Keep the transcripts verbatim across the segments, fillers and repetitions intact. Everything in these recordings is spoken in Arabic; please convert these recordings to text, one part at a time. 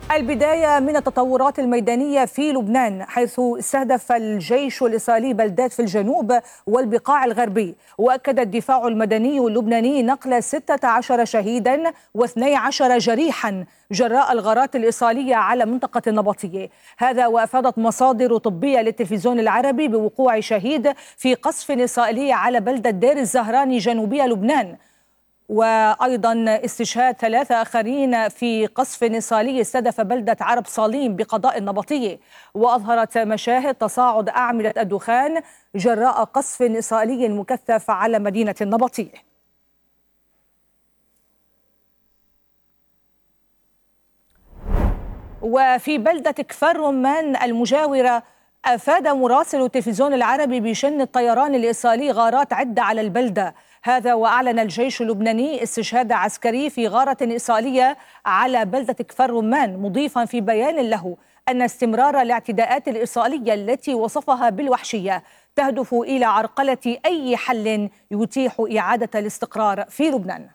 البداية من التطورات الميدانية في لبنان، حيث استهدف الجيش الإسرائيلي بلدات في الجنوب والبقاع الغربي. وأكد الدفاع المدني اللبناني نقل ستة عشر شهيدا واثني عشر جريحا جراء الغارات الإسرائيلية على منطقة النبطية. هذا وأفادت مصادر طبية للتلفزيون العربي بوقوع شهيد في قصف إسرائيلي على بلدة دير الزهراني جنوبي لبنان، وأيضا استشهاد ثلاثة آخرين في قصف إسرائيلي استهدف بلدة عرب صاليم بقضاء النبطية. وأظهرت مشاهد تصاعد أعمدة الدخان جراء قصف إسرائيلي مكثف على مدينة النبطية. وفي بلدة كفر رمان المجاورة، أفاد مراسل التلفزيون العربي بشن الطيران الإسرائيلي غارات عدة على البلدة. هذا وأعلن الجيش اللبناني استشهاد عسكري في غارة إسرائيلية على بلدة كفر رمان، مضيفا في بيان له أن استمرار الاعتداءات الإسرائيلية التي وصفها بالوحشية تهدف إلى عرقلة أي حل يتيح إعادة الاستقرار في لبنان.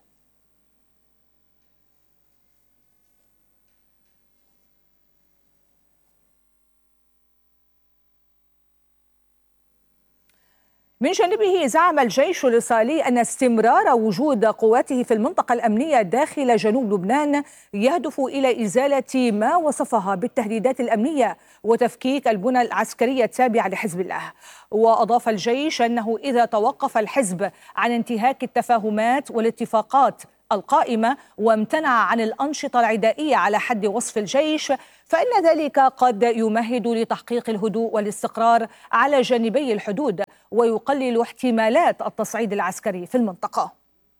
من جانبه زعم الجيش الإسرائيلي أن استمرار وجود قواته في المنطقة الأمنية داخل جنوب لبنان يهدف إلى إزالة ما وصفها بالتهديدات الأمنية وتفكيك البنى العسكرية التابعة لحزب الله. وأضاف الجيش أنه إذا توقف الحزب عن انتهاك التفاهمات والاتفاقات القائمة وامتنع عن الأنشطة العدائية على حد وصف الجيش، فإن ذلك قد يمهد لتحقيق الهدوء والاستقرار على جانبي الحدود ويقلل احتمالات التصعيد العسكري في المنطقة.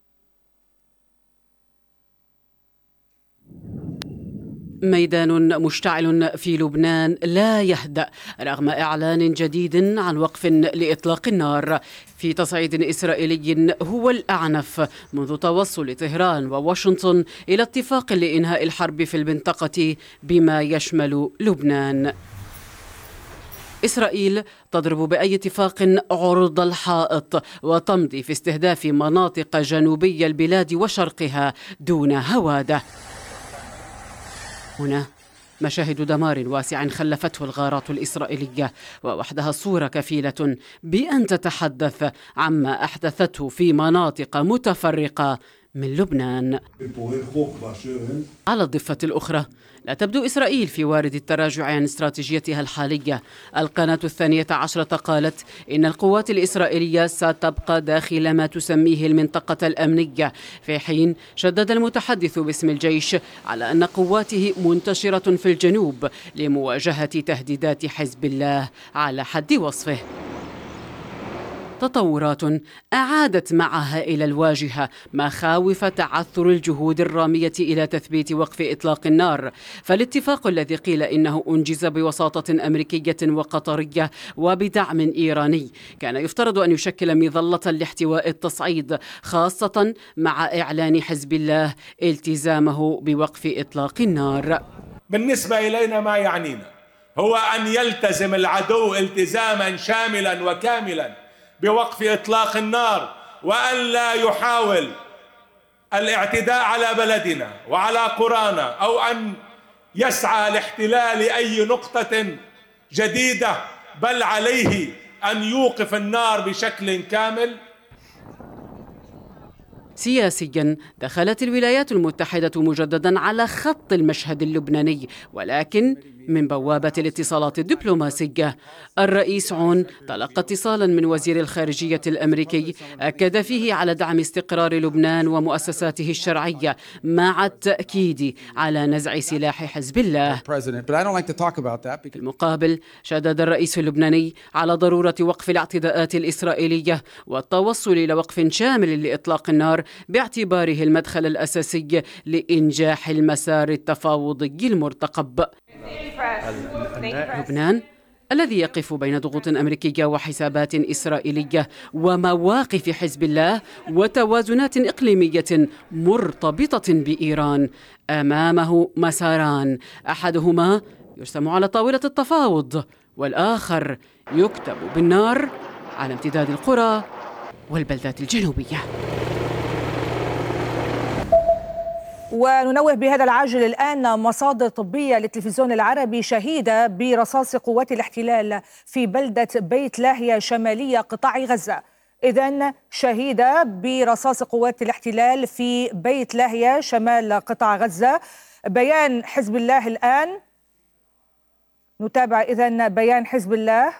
ميدان مشتعل في لبنان لا يهدأ رغم إعلان جديد عن وقف لإطلاق النار في تصعيد إسرائيلي هو الأعنف منذ توصل طهران وواشنطن إلى اتفاق لإنهاء الحرب في المنطقة بما يشمل لبنان. إسرائيل تضرب بأي اتفاق عرض الحائط وتمضي في استهداف مناطق جنوبي البلاد وشرقها دون هوادة. هنا مشاهد دمار واسع خلفته الغارات الإسرائيلية، ووحدها صورة كفيلة بأن تتحدث عما أحدثته في مناطق متفرقة من لبنان. على الضفة الأخرى لا تبدو إسرائيل في وارد التراجع عن استراتيجيتها الحالية. القناة الثانية عشرة قالت إن القوات الإسرائيلية ستبقى داخل ما تسميه المنطقة الأمنية، في حين شدد المتحدث باسم الجيش على أن قواته منتشرة في الجنوب لمواجهة تهديدات حزب الله على حد وصفه. تطورات أعادت معها إلى الواجهة مخاوف تعثر الجهود الرامية إلى تثبيت وقف إطلاق النار. فالاتفاق الذي قيل إنه أنجز بوساطة أمريكية وقطرية وبدعم إيراني كان يفترض أن يشكل مظلة لاحتواء التصعيد، خاصة مع إعلان حزب الله التزامه بوقف إطلاق النار. بالنسبة إلينا ما يعنينا هو أن يلتزم العدو التزاما شاملا وكاملا بوقف إطلاق النار، وأن لا يحاول الاعتداء على بلدنا وعلى قرانا أو أن يسعى لاحتلال أي نقطة جديدة، بل عليه أن يوقف النار بشكل كامل. سياسيا دخلت الولايات المتحدة مجددا على خط المشهد اللبناني، ولكن من بوابة الاتصالات الدبلوماسية. الرئيس عون تلقى اتصالا من وزير الخارجية الأمريكي أكد فيه على دعم استقرار لبنان ومؤسساته الشرعية مع التأكيد على نزع سلاح حزب الله. في المقابل شدد الرئيس اللبناني على ضرورة وقف الاعتداءات الإسرائيلية والتوصل إلى وقف شامل لإطلاق النار باعتباره المدخل الأساسي لإنجاح المسار التفاوضي المرتقب. لبنان الذي يقف بين ضغوط أمريكية وحسابات إسرائيلية ومواقف حزب الله وتوازنات إقليمية مرتبطة بإيران، أمامه مساران، أحدهما يرسم على طاولة التفاوض والآخر يكتب بالنار على امتداد القرى والبلدات الجنوبية. وننوه بهذا العاجل الآن مصادر طبية للتلفزيون العربي شهيدة برصاص قوات الاحتلال في بلدة بيت لاهيا شمالية قطاع غزة. إذن شهيدة برصاص قوات الاحتلال في بيت لاهيا شمال قطاع غزة. بيان حزب الله الآن، نتابع إذن بيان حزب الله.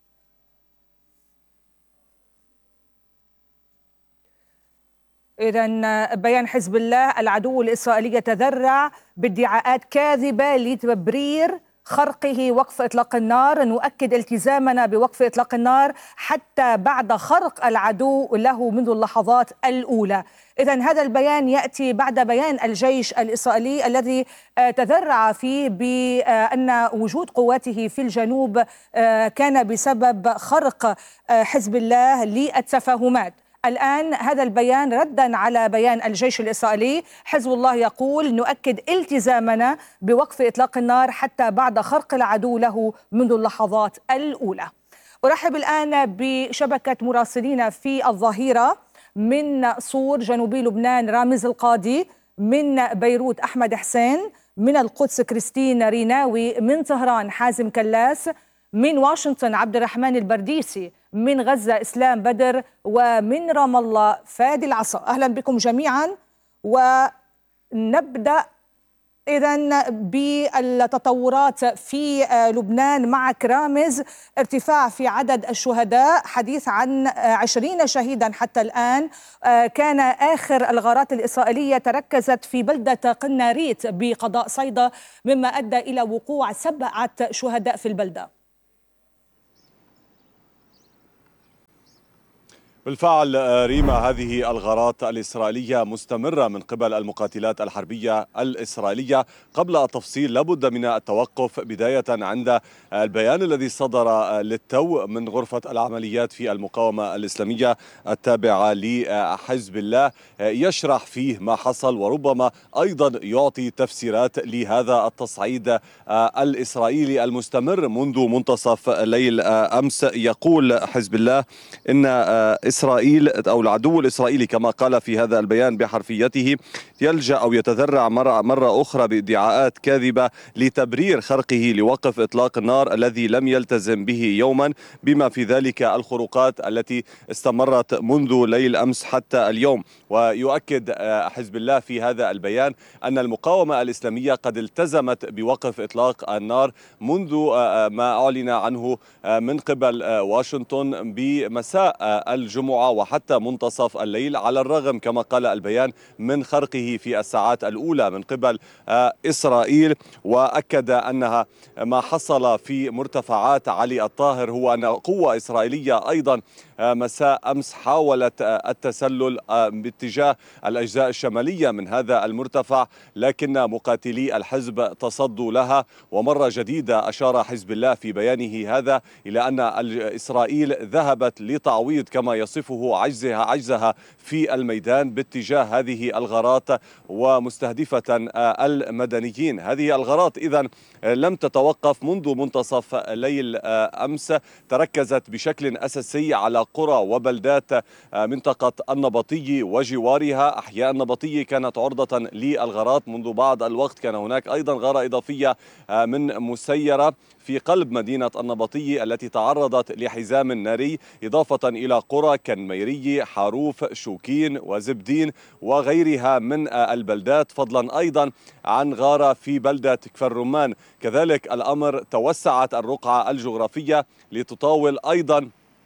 إذن بيان حزب الله: العدو الإسرائيلي يتذرع بادعاءات كاذبة لتبرير خرقه وقف إطلاق النار. نؤكد التزامنا بوقف إطلاق النار حتى بعد خرق العدو له منذ اللحظات الأولى. إذن هذا البيان يأتي بعد بيان الجيش الإسرائيلي الذي تذرع فيه بأن وجود قواته في الجنوب كان بسبب خرق حزب الله للتفاهمات. الآن هذا البيان ردا على بيان الجيش الإسرائيلي. حزب الله يقول: نؤكد التزامنا بوقف إطلاق النار حتى بعد خرق العدو له منذ اللحظات الأولى. أرحب الآن بشبكة مراسلين في الظهيرة: من صور جنوبي لبنان رامز القاضي، من بيروت أحمد حسين، من القدس كريستين ريناوي، من طهران حازم كلاس، من واشنطن عبد الرحمن البرديسي، من غزة إسلام بدر، ومن رام الله فادي العصا. أهلا بكم جميعا. ونبدأ إذن بالتطورات في لبنان معك رامز. ارتفاع في عدد الشهداء، حديث عن عشرين شهيدا حتى الآن. كان آخر الغارات الإسرائيلية تركزت في بلدة قناريت بقضاء صيدا، مما أدى إلى وقوع سبعة شهداء في البلدة. بالفعل ريما، هذه الغارات الإسرائيلية مستمرة من قبل المقاتلات الحربية الإسرائيلية. قبل التفصيل لابد من التوقف بداية عند البيان الذي صدر للتو من غرفة العمليات في المقاومة الإسلامية التابعة لحزب الله، يشرح فيه ما حصل وربما أيضا يعطي تفسيرات لهذا التصعيد الإسرائيلي المستمر منذ منتصف ليل أمس. يقول حزب الله إن إسرائيل أو العدو الإسرائيلي كما قال في هذا البيان بحرفيته يلجأ أو يتذرع مرة, مرة أخرى بادعاءات كاذبة لتبرير خرقه لوقف إطلاق النار الذي لم يلتزم به يوما، بما في ذلك الخروقات التي استمرت منذ ليل أمس حتى اليوم. ويؤكد حزب الله في هذا البيان أن المقاومة الإسلامية قد التزمت بوقف إطلاق النار منذ ما أعلن عنه من قبل واشنطن بمساء الجمعة وحتى منتصف الليل، على الرغم كما قال البيان من خرقه في الساعات الأولى من قبل إسرائيل. وأكد أنها ما حصل في مرتفعات علي الطاهر هو أن قوة إسرائيلية أيضا مساء أمس حاولت التسلل باتجاه الأجزاء الشمالية من هذا المرتفع، لكن مقاتلي الحزب تصدوا لها. ومرة جديدة أشار حزب الله في بيانه هذا إلى أن إسرائيل ذهبت لتعويض كما يصفه عجزها عجزها في الميدان باتجاه هذه الغارات ومستهدفة المدنيين. هذه الغارات إذن لم تتوقف منذ منتصف ليل أمس، تركزت بشكل أساسي على قرى وبلدات منطقة النبطي وجوارها. أحياء النبطي كانت عرضة للغارات منذ بعض الوقت. كان هناك أيضا غارة إضافية من مسيرة في قلب مدينة النبطي التي تعرضت لحزام ناري، إضافة إلى قرى كالميري، حاروف، شوكين وزبدين وغيرها من البلدات، فضلا أيضا عن غارة في بلدة كفر رمان. كذلك الأمر توسعت الرقعة الجغرافية لتطاول أيضا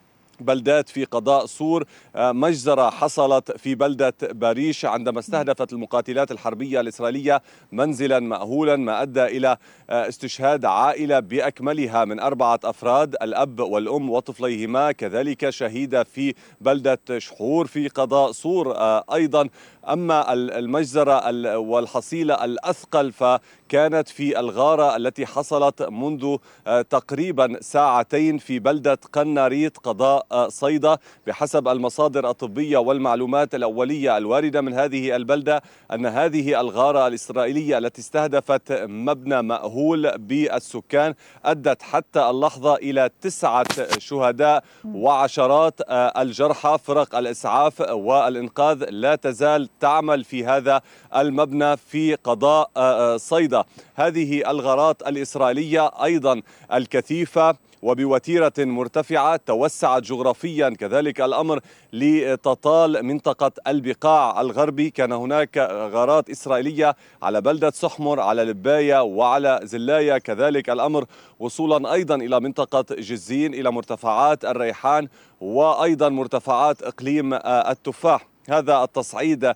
بلدات في قضاء صور. مجزرة حصلت في بلدة باريش عندما استهدفت المقاتلات الحربية الإسرائيلية منزلا مأهولا، ما أدى إلى استشهاد عائلة بأكملها من أربعة أفراد، الأب والأم وطفليهما. كذلك شهيدة في بلدة شحور في قضاء صور أيضا. أما المجزرة والحصيلة الأثقل فكانت في الغارة التي حصلت منذ تقريبا ساعتين في بلدة قناريت قضاء قضاء صيدا. بحسب المصادر الطبية والمعلومات الأولية الواردة من هذه البلدة أن هذه الغارة الإسرائيلية التي استهدفت مبنى مأهول بالسكان أدت حتى اللحظة إلى تسعة شهداء وعشرات الجرحى. فرق الإسعاف والإنقاذ لا تزال تعمل في هذا المبنى في قضاء صيدا. هذه الغارات الإسرائيلية أيضا الكثيفة وبوتيرة مرتفعة توسعت جغرافيا كذلك الأمر لتطال منطقة البقاع الغربي. كان هناك غارات إسرائيلية على بلدة سحمر، على لباية وعلى زلاية كذلك الأمر، وصولا أيضا إلى منطقة جزين، إلى مرتفعات الريحان وأيضا مرتفعات إقليم التفاح. هذا التصعيد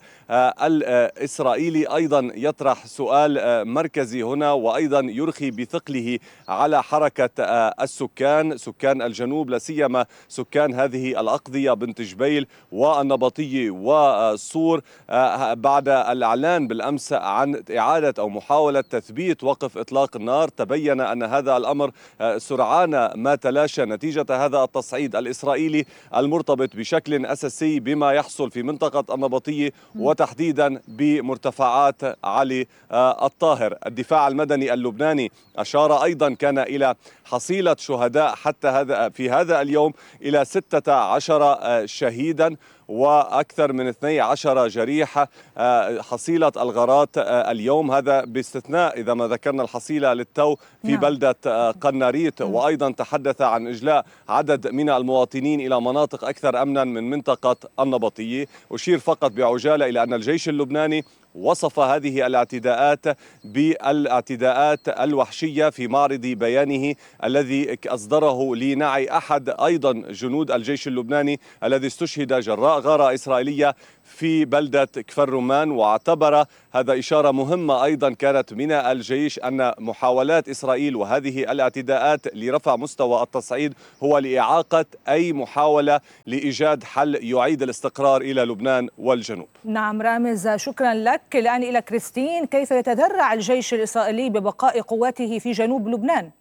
الإسرائيلي أيضا يطرح سؤال مركزي هنا وأيضا يرخي بثقله على حركة السكان، سكان الجنوب، لا سيما سكان هذه الأقضية بنت جبيل والنبطية والصور، بعد الإعلان بالأمس عن إعادة أو محاولة تثبيت وقف إطلاق النار. تبين أن هذا الأمر سرعان ما تلاشى نتيجة هذا التصعيد الإسرائيلي المرتبط بشكل أساسي بما يحصل في منطقة منطقة النبطية وتحديدا بمرتفعات علي الطاهر. الدفاع المدني اللبناني أشار أيضا كان إلى حصيلة شهداء حتى هذا في هذا اليوم إلى ستة عشر شهيدا وأكثر من اثني عشر جريح. حصيلة الغارات اليوم هذا باستثناء إذا ما ذكرنا الحصيلة للتو في نعم. بلدة قناريت، وأيضا تحدث عن إجلاء عدد من المواطنين إلى مناطق أكثر أمنا من منطقة النبطية. أشير فقط بعجالة إلى أن الجيش اللبناني وصف هذه الاعتداءات بالاعتداءات الوحشية في معرض بيانه الذي أصدره لنعي أحد أيضا جنود الجيش اللبناني الذي استشهد جراء غارة إسرائيلية في بلدة كفر رمان. واعتبر هذا إشارة مهمة أيضا كانت من الجيش أن محاولات إسرائيل وهذه الاعتداءات لرفع مستوى التصعيد هو لإعاقة أي محاولة لإيجاد حل يعيد الاستقرار إلى لبنان والجنوب. نعم رامز، شكرا لك. الآن إلى كريستين، كيف يتذرع الجيش الإسرائيلي ببقاء قواته في جنوب لبنان؟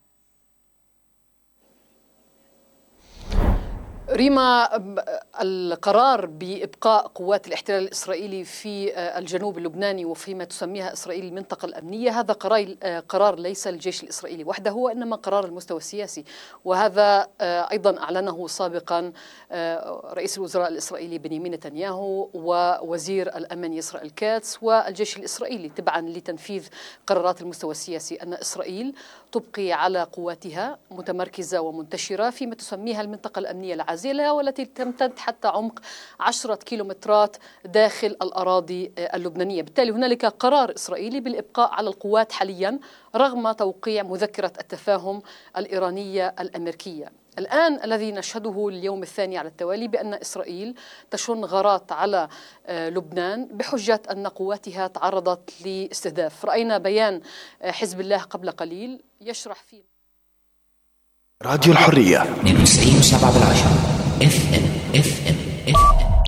ريما، القرار بإبقاء قوات الاحتلال الإسرائيلي في الجنوب اللبناني وفيما تسميها إسرائيل المنطقة الأمنية، هذا قرار ليس الجيش الإسرائيلي وحده، هو إنما قرار المستوى السياسي، وهذا أيضا أعلنه سابقا رئيس الوزراء الإسرائيلي بنيامين نتنياهو ووزير الأمن يسرائيل كاتس والجيش الإسرائيلي تبعا لتنفيذ قرارات المستوى السياسي، أن إسرائيل تبقي على قواتها متمركزة ومنتشرة فيما تسميها المنطقة الأمنية العازلة والتي تمتد حتى عمق عشرة كيلومترات داخل الأراضي اللبنانية. بالتالي هنالك قرار إسرائيلي بالإبقاء على القوات حاليا رغم توقيع مذكرة التفاهم الإيرانية الأمريكية. الآن الذي نشهده اليوم الثاني على التوالي بأن إسرائيل تشن غارات على لبنان بحجة أن قواتها تعرضت لاستهداف. رأينا بيان حزب الله قبل قليل يشرح فيه راديو الحرية اثنين وتسعين وسبعة بالعشرة اف ام اف ام اف ام.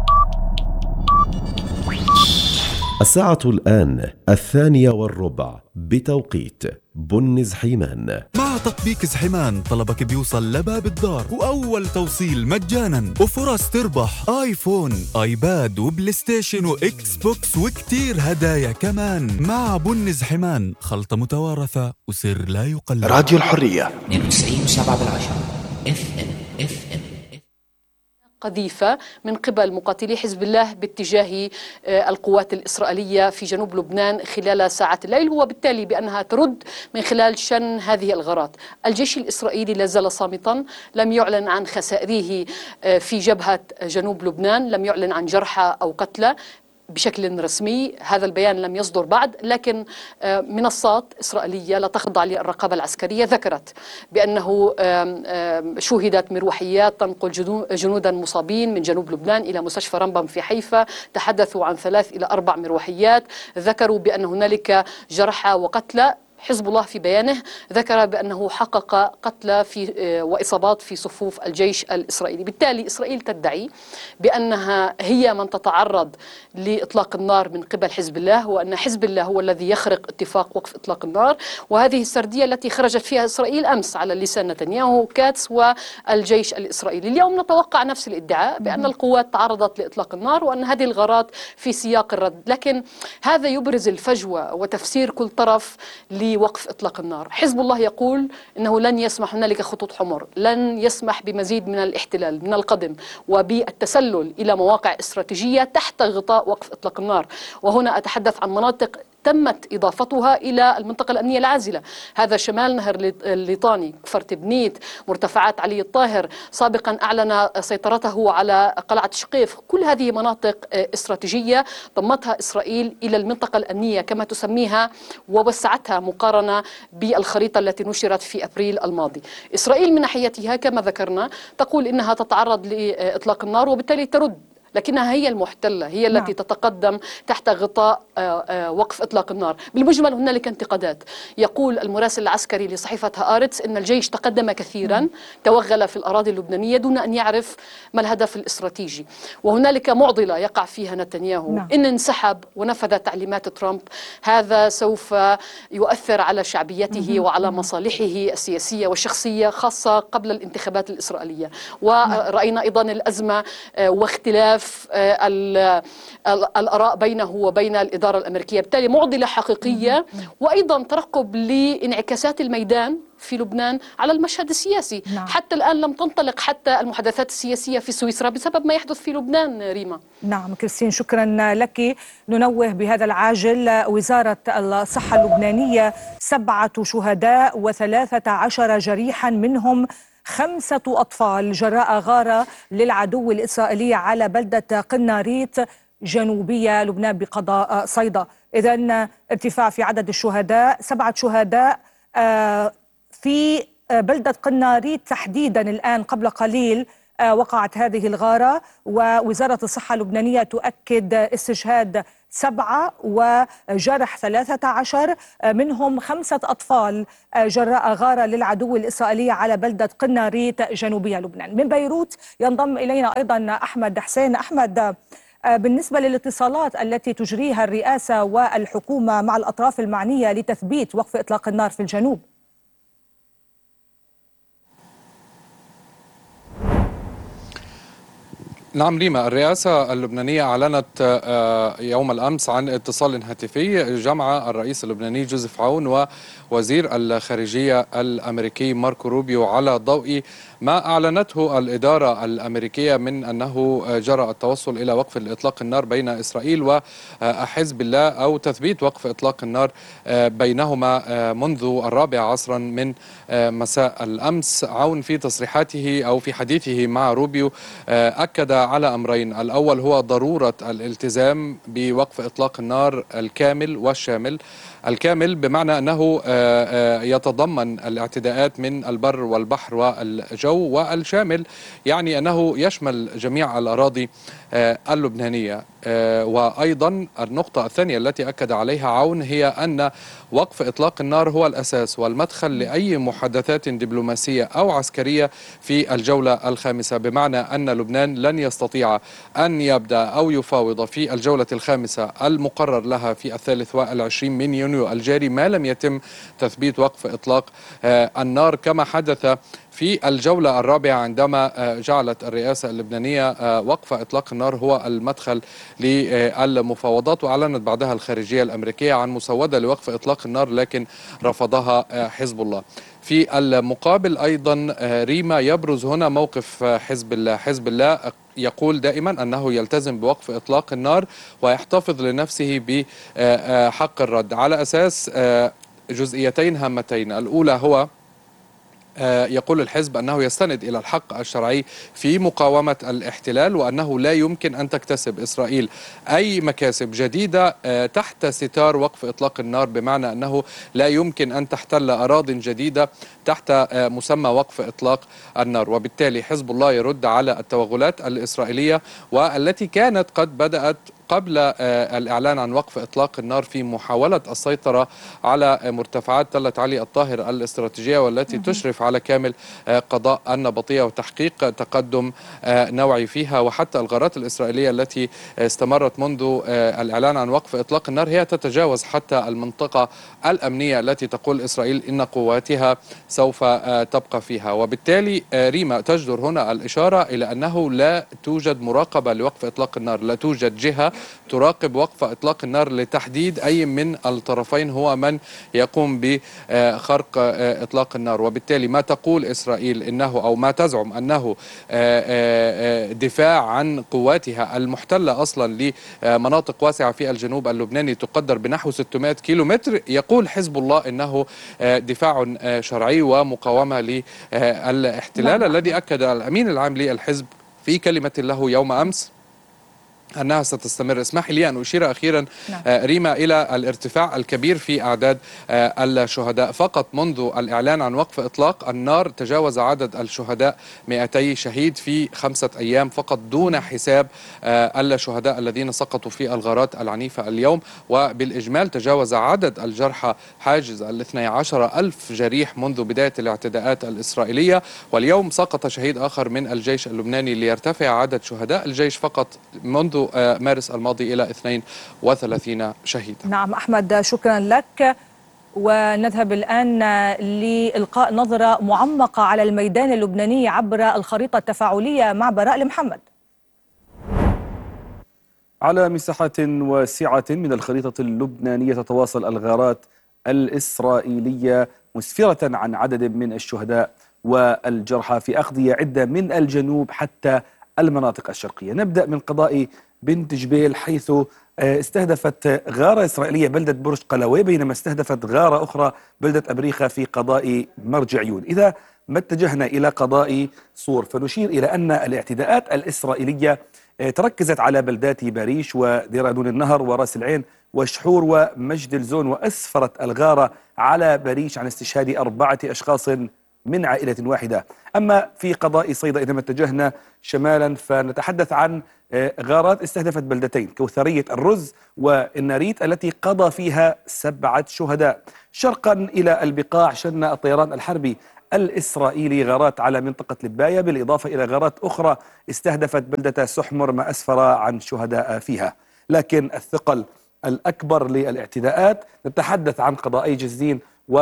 الساعة الآن الثانية والربع بتوقيت بن زحيمان. مع تطبيق زحيمان طلبك بيوصل لباب الدار وأول توصيل مجانا وفرص تربح آيفون، آيباد وبلاي ستيشن وإكس بوكس وكتير هدايا كمان. مع بن زحيمان خلطة متوارثة وسر لا يقلد. راديو الحرية اثنين وتسعين وسبعة بالعشرة اف ام اف ام. قذيفة من قبل مقاتلي حزب الله باتجاه القوات الإسرائيلية في جنوب لبنان خلال ساعات الليل، وبالتالي بأنها ترد من خلال شن هذه الغارات. الجيش الإسرائيلي لا زال صامتا، لم يعلن عن خسائره في جبهة جنوب لبنان، لم يعلن عن جرحى أو قتلى بشكل رسمي. هذا البيان لم يصدر بعد، لكن منصات إسرائيلية لا تخضع للرقابة العسكرية ذكرت بأنه شوهدت مروحيات تنقل جنودا مصابين من جنوب لبنان إلى مستشفى رمبم في حيفا. تحدثوا عن ثلاث إلى أربع مروحيات، ذكروا بأن هنالك جرحى وقتلى. حزب الله في بيانه ذكر بأنه حقق قتلى في وإصابات في صفوف الجيش الإسرائيلي. بالتالي إسرائيل تدعي بأنها هي من تتعرض لإطلاق النار من قبل حزب الله، وأن حزب الله هو الذي يخرق اتفاق وقف إطلاق النار. وهذه السردية التي خرجت فيها إسرائيل أمس على لسان نتنياهو كاتس والجيش الإسرائيلي. اليوم نتوقع نفس الادعاء بأن القوات تعرضت لإطلاق النار وأن هذه الغارات في سياق الرد، لكن هذا يبرز الفجوة وتفسير كل طرف لوقف إطلاق النار. حزب الله يقول إنه لن يسمح، هنالك خطوط حمر، لن يسمح بمزيد من الاحتلال من القدم وبالتسلل إلى مواقع استراتيجية تحت غطاء وقف إطلاق النار. وهنا أتحدث عن مناطق تمت إضافتها إلى المنطقة الأمنية العازلة، هذا شمال نهر الليطاني، كفر تبنيت، مرتفعات علي الطاهر، سابقا أعلن سيطرته على قلعة شقيف. كل هذه مناطق استراتيجية ضمتها إسرائيل إلى المنطقة الأمنية كما تسميها ووسعتها مقارنة بالخريطة التي نشرت في أبريل الماضي. إسرائيل من ناحيتها كما ذكرنا تقول إنها تتعرض لإطلاق النار وبالتالي ترد، لكنها هي المحتلة، هي التي نعم. تتقدم تحت غطاء وقف إطلاق النار. بالمجمل هنالك انتقادات. يقول المراسل العسكري لصحيفة هآرتس إن الجيش تقدم كثيرا، نعم. توغل في الأراضي اللبنانية دون أن يعرف ما الهدف الاستراتيجي. وهنالك معضلة يقع فيها نتنياهو، نعم. إن انسحب ونفذ تعليمات ترامب هذا سوف يؤثر على شعبيته مم. وعلى مصالحه السياسية والشخصية خاصة قبل الانتخابات الإسرائيلية. ورأينا أيضا الأزمة واختلاف الآراء بينه وبين الإدارة الأمريكية، بالتالي معضلة حقيقية. وأيضا ترقب لانعكاسات الميدان في لبنان على المشهد السياسي. نعم. حتى الآن لم تنطلق حتى المحادثات السياسية في سويسرا بسبب ما يحدث في لبنان. ريما. نعم كريستين، شكرا لك. ننوه بهذا العاجل وزارة الصحة اللبنانية سبعة شهداء وثلاثة عشر جريحا منهم خمسة أطفال جراء غارة للعدو الإسرائيلي على بلدة قناريت جنوبية لبنان بقضاء صيدا. إذن ارتفاع في عدد الشهداء، سبعة شهداء في بلدة قناريت تحديدا. الآن قبل قليل وقعت هذه الغارة، ووزارة الصحة اللبنانية تؤكد استشهاد سبعة وجرح ثلاثة عشر منهم خمسة أطفال جراء غارة للعدو الإسرائيلي على بلدة قناريت جنوبية لبنان. من بيروت ينضم إلينا أيضا أحمد حسين. أحمد، بالنسبة للاتصالات التي تجريها الرئاسة والحكومة مع الأطراف المعنية لتثبيت وقف إطلاق النار في الجنوب. نعم ريما، الرئاسة اللبنانية أعلنت يوم الأمس عن اتصال هاتفي جمع الرئيس اللبناني جوزيف عون ووزير الخارجية الأمريكي ماركو روبيو على ضوء ما أعلنته الإدارة الأمريكية من أنه جرى التوصل إلى وقف إطلاق النار بين إسرائيل وحزب الله أو تثبيت وقف إطلاق النار بينهما منذ الرابع عصرا من مساء الأمس. عون في تصريحاته أو في حديثه مع روبيو أكد على أمرين. الأول هو ضرورة الالتزام بوقف إطلاق النار الكامل والشامل. الكامل بمعنى أنه يتضمن الاعتداءات من البر والبحر والجو، والشامل يعني أنه يشمل جميع الأراضي اللبنانية. وأيضا النقطة الثانية التي أكد عليها عون هي أن وقف إطلاق النار هو الأساس والمدخل لأي محادثات دبلوماسية أو عسكرية في الجولة الخامسة، بمعنى أن لبنان لن يستطيع أن يبدأ أو يفاوض في الجولة الخامسة المقرر لها في الثالث والعشرين من يونيو الجاري ما لم يتم تثبيت وقف إطلاق النار، كما حدث في الجولة الرابعة عندما جعلت الرئاسة اللبنانية وقف إطلاق النار هو المدخل للمفاوضات. وأعلنت بعدها الخارجية الأمريكية عن مسودة لوقف إطلاق النار لكن رفضها حزب الله. في المقابل أيضا ريما يبرز هنا موقف حزب الله. حزب الله يقول دائما أنه يلتزم بوقف إطلاق النار ويحتفظ لنفسه بحق الرد على أساس جزئيتين هامتين. الأولى هو يقول الحزب أنه يستند إلى الحق الشرعي في مقاومة الاحتلال، وأنه لا يمكن أن تكتسب إسرائيل أي مكاسب جديدة تحت ستار وقف إطلاق النار، بمعنى أنه لا يمكن أن تحتل أراضٍ جديدة تحت مسمى وقف إطلاق النار. وبالتالي حزب الله يرد على التوغلات الإسرائيلية والتي كانت قد بدأت قبل الإعلان عن وقف إطلاق النار في محاولة السيطرة على مرتفعات تلة علي الطاهر الاستراتيجية والتي تشرف على كامل قضاء النبطية وتحقيق تقدم نوعي فيها. وحتى الغارات الإسرائيلية التي استمرت منذ الإعلان عن وقف إطلاق النار هي تتجاوز حتى المنطقة الأمنية التي تقول إسرائيل إن قواتها سوف تبقى فيها. وبالتالي ريما تجدر هنا الإشارة إلى أنه لا توجد مراقبة لوقف إطلاق النار، لا توجد جهة تراقب وقف إطلاق النار لتحديد أي من الطرفين هو من يقوم بخرق إطلاق النار. وبالتالي ما تقول إسرائيل إنه أو ما تزعم أنه دفاع عن قواتها المحتلة أصلا لمناطق واسعة في الجنوب اللبناني تقدر بنحو ستمائة كيلومتر، يقول حزب الله إنه دفاع شرعي ومقاومة للاحتلال، الذي أكد الأمين العام للحزب في كلمة له يوم أمس أنها ستستمر. اسمح لي أن أشير أخيرا نعم. ريما إلى الارتفاع الكبير في أعداد الشهداء. فقط منذ الإعلان عن وقف إطلاق النار تجاوز عدد الشهداء مئتي شهيد في خمسة أيام فقط، دون حساب الشهداء الذين سقطوا في الغارات العنيفة اليوم. وبالإجمال تجاوز عدد الجرحى حاجز الاثني عشر ألف جريح منذ بداية الاعتداءات الإسرائيلية، واليوم سقط شهيد آخر من الجيش اللبناني ليرتفع عدد شهداء الجيش فقط منذ مارس الماضي إلى اثنين وثلاثين شهيدا. نعم أحمد، شكرا لك. ونذهب الآن لإلقاء نظرة معمقة على الميدان اللبناني عبر الخريطة التفاعلية مع براء المحمد. على مساحة واسعة من الخريطة اللبنانية تتواصل الغارات الإسرائيلية مسفرة عن عدد من الشهداء والجرحى في أقضية عدة من الجنوب حتى المناطق الشرقية. نبدأ من قضاء بنت جبيل، حيث استهدفت غارة إسرائيلية بلدة برج قلاوي، بينما استهدفت غارة أخرى بلدة أبريخة في قضاء مرج عيون. إذا ما اتجهنا إلى قضاء صور فنشير إلى أن الاعتداءات الإسرائيلية تركزت على بلدات باريش وديرانون النهر وراس العين وشحور ومجد الزون، وأسفرت الغارة على باريش عن استشهاد أربعة أشخاص من عائلة واحدة. أما في قضاء صيدا إذا ما اتجهنا شمالا فنتحدث عن غارات استهدفت بلدتين، كوثرية الرز والناريت التي قضى فيها سبعة شهداء. شرقا إلى البقاع شن الطيران الحربي الإسرائيلي غارات على منطقة لباية، بالإضافة إلى غارات أخرى استهدفت بلدة سحمر ما أسفر عن شهداء فيها. لكن الثقل الأكبر للاعتداءات نتحدث عن قضاءي جزين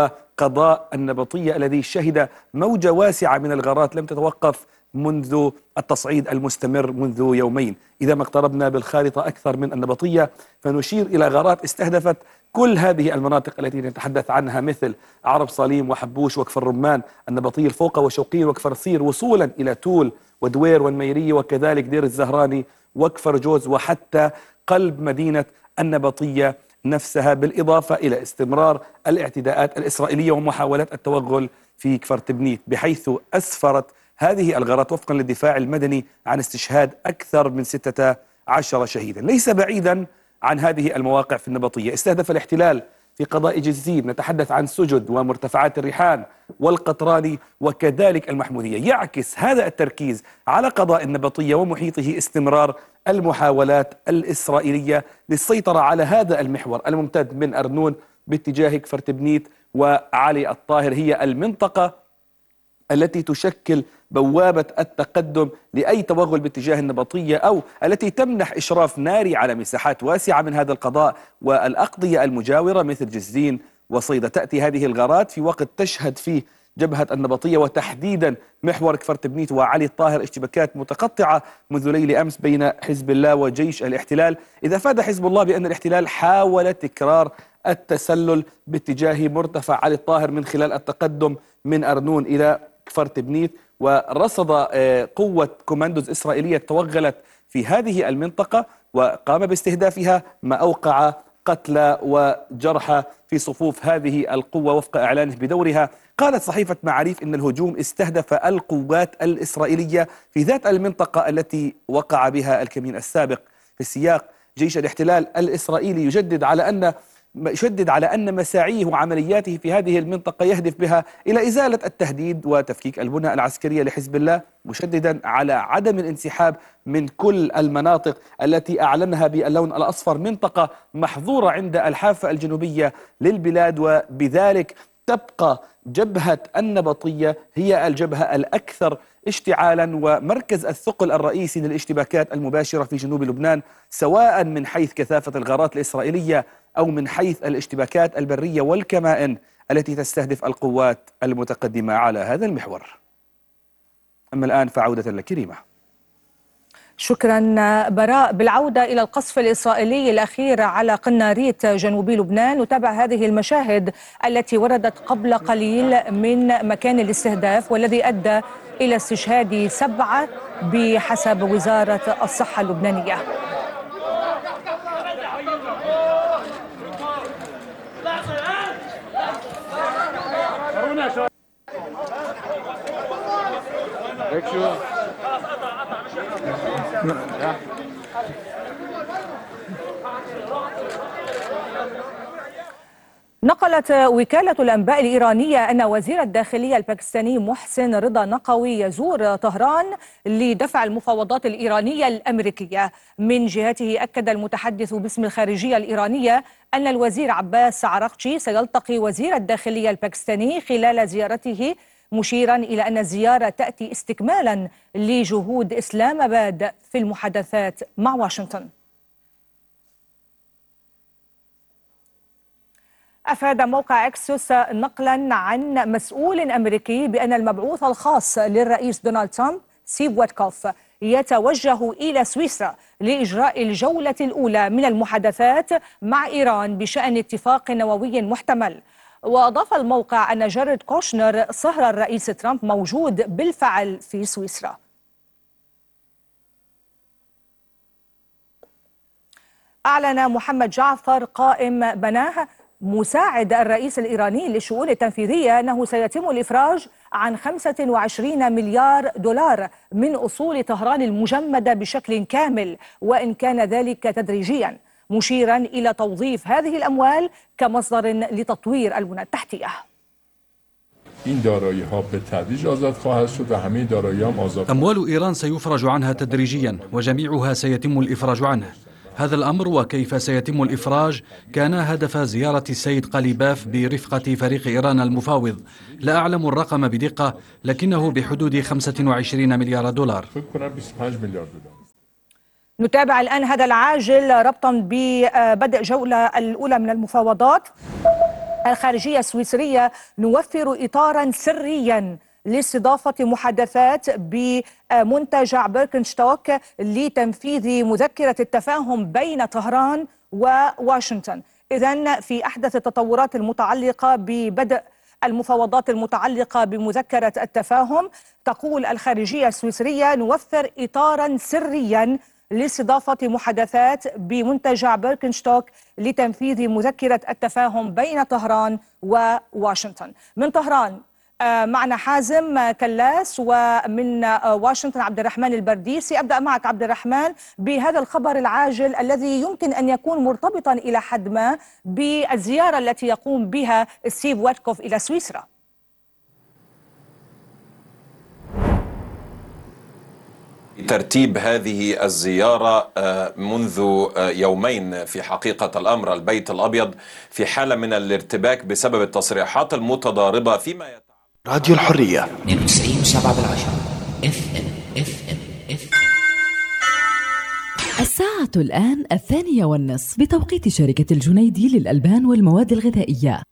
وقضاء النبطية الذي شهد موجة واسعة من الغارات لم تتوقف منذ التصعيد المستمر منذ يومين. إذا ما اقتربنا بالخارطة أكثر من النبطية فنشير إلى غارات استهدفت كل هذه المناطق التي نتحدث عنها، مثل عرب صليم وحبوش وكفر الرمان، النبطية الفوقة وشوقين وكفر صير، وصولا إلى تول ودوير والميرية، وكذلك دير الزهراني وكفر جوز، وحتى قلب مدينة النبطية نفسها، بالإضافة إلى استمرار الاعتداءات الإسرائيلية ومحاولات التوغل في كفر تبنيت، بحيث أسفرت هذه الغارات وفقا للدفاع المدني عن استشهاد أكثر من ستة عشر شهيدا. ليس بعيدا عن هذه المواقع في النبطية استهدف الاحتلال في قضاء جزيم، نتحدث عن سجد ومرتفعات الريحان والقطراني وكذلك المحمودية. يعكس هذا التركيز على قضاء النبطية ومحيطه استمرار المحاولات الإسرائيلية للسيطرة على هذا المحور الممتد من أرنون باتجاه كفر تبنيت وعلي الطاهر. هي المنطقة التي تشكل بوابة التقدم لأي توغل باتجاه النبطية، أو التي تمنح إشراف ناري على مساحات واسعة من هذا القضاء والأقضية المجاورة مثل جزين وصيدا. تأتي هذه الغارات في وقت تشهد فيه جبهة النبطية وتحديدا محور كفر تبنيت وعلي الطاهر اشتباكات متقطعة منذ ليل أمس بين حزب الله وجيش الاحتلال. إذا أفاد حزب الله بأن الاحتلال حاول تكرار التسلل باتجاه مرتفع علي الطاهر من خلال التقدم من أرنون إلى كفر تبنيت، ورصد قوة كوماندوز إسرائيلية توغلت في هذه المنطقة وقام باستهدافها، ما أوقع قتلى وجرحى في صفوف هذه القوة وفق إعلانه بدورها. قالت صحيفة معاريف إن الهجوم استهدف القوات الإسرائيلية في ذات المنطقة التي وقع بها الكمين السابق. في السياق جيش الاحتلال الإسرائيلي يجدد على أن يشدد على أن مساعيه وعملياته في هذه المنطقة يهدف بها إلى إزالة التهديد وتفكيك البنى العسكرية لحزب الله، مشددا على عدم الانسحاب من كل المناطق التي أعلنها باللون الأصفر منطقة محظورة عند الحافة الجنوبية للبلاد، وبذلك تبقى جبهة النبطية هي الجبهة الأكثر اشتعالا ومركز الثقل الرئيسي للاشتباكات المباشرة في جنوب لبنان، سواء من حيث كثافة الغارات الإسرائيلية أو من حيث الاشتباكات البرية والكمائن التي تستهدف القوات المتقدمة على هذا المحور. أما الآن فعودة لك ريما. شكرا براء. بالعودة إلى القصف الإسرائيلي الأخير على قناريت جنوبي لبنان، نتابع هذه المشاهد التي وردت قبل قليل من مكان الاستهداف والذي أدى إلى استشهاد سبعة بحسب وزارة الصحة اللبنانية. نقلت وكالة الأنباء الإيرانية أن وزير الداخلية الباكستاني محسن رضا نقوي يزور طهران لدفع المفاوضات الإيرانية الأمريكية. من جهته أكد المتحدث باسم الخارجية الإيرانية أن الوزير عباس عراقچي سيلتقي وزير الداخلية الباكستاني خلال زيارته، مشيرا إلى أن الزيارة تأتي استكمالا لجهود إسلام آباد في المحادثات مع واشنطن. أفاد موقع أكسوس نقلا عن مسؤول أمريكي بأن المبعوث الخاص للرئيس دونالد ترامب ستيف ويتكوف يتوجه إلى سويسرا لإجراء الجولة الأولى من المحادثات مع إيران بشأن اتفاق نووي محتمل. وأضاف الموقع أن جاريد كوشنر صهر الرئيس ترامب موجود بالفعل في سويسرا. أعلن محمد جعفر قائم بناه مساعد الرئيس الإيراني للشؤون التنفيذية أنه سيتم الإفراج عن خمسة وعشرين مليار دولار من أصول طهران المجمدة بشكل كامل، وإن كان ذلك تدريجيا، مشيرا إلى توظيف هذه الأموال كمصدر لتطوير البنى التحتية. أموال إيران سيفرج عنها تدريجيا وجميعها سيتم الإفراج عنه. هذا الأمر وكيف سيتم الإفراج كان هدف زيارة السيد قليباف برفقة فريق إيران المفاوض. لا أعلم الرقم بدقة لكنه بحدود خمسة وعشرين مليار دولار. نتابع الآن هذا العاجل ربطا ببدء جولة الأولى من المفاوضات. الخارجية السويسرية نوفر إطارا سريا لاستضافة محادثات بمنتجع بيركنشتوك لتنفيذ مذكرة التفاهم بين طهران وواشنطن. إذن في أحدث التطورات المتعلقة ببدء المفاوضات المتعلقة بمذكرة التفاهم، تقول الخارجية السويسرية نوفر إطارا سريا لاستضافة محادثات بمنتجع بيركنشتوك لتنفيذ مذكرة التفاهم بين طهران وواشنطن. من طهران معنا حازم كلاس، ومن واشنطن عبد الرحمن البرديسي. أبدأ معك عبد الرحمن بهذا الخبر العاجل الذي يمكن أن يكون مرتبطا إلى حد ما بالزيارة التي يقوم بها ستيف ويتكوف إلى سويسرا. ترتيب هذه الزيارة منذ يومين في حقيقة الأمر البيت الأبيض في حالة من الارتباك بسبب التصريحات المتضاربة فيما يتعلق. راديو الحرية اثنين وتسعين فاصلة سبعة بالعشرة اف ام اف ام اف الساعة الآن الثانية والنصف بتوقيت شركة الجنيدي للألبان والمواد الغذائية.